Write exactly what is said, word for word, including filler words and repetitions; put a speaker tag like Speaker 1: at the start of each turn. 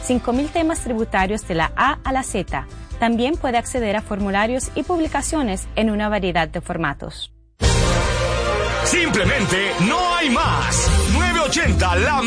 Speaker 1: cinco mil temas tributarios de la A a la Z. También puede acceder a formularios y publicaciones en una variedad de formatos.
Speaker 2: Simplemente no hay más. nueve ochenta, la